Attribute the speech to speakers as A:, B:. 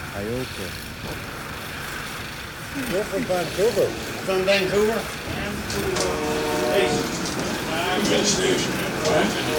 A: Iota.
B: You're from Vancouver.
C: From Vancouver?
D: Gas station.